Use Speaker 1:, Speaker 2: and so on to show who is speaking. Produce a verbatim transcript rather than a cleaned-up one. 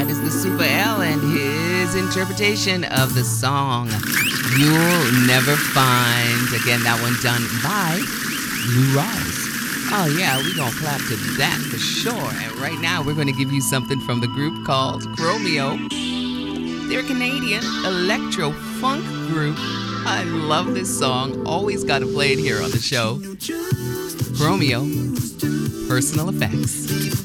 Speaker 1: That is the Super L and his interpretation of the song You'll Never Find. Again, that one done by Lou Rawls. Oh yeah, we're gonna clap to that for sure. And right now we're gonna give you something from the group called Chromeo. They're a Canadian electro funk group. I love this song. Always gotta play it here on the show. Chromeo, Personal Effects.